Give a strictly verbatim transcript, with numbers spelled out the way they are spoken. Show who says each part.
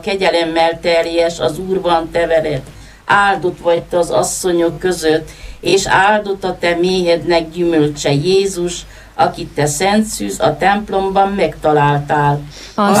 Speaker 1: Kegyelemmel teljes, az Úr van te veled, áldott vagy te az asszonyok között, és áldott a te méhednek gyümölcse, Jézus, akit te szent szűz a templomban megtaláltál.
Speaker 2: A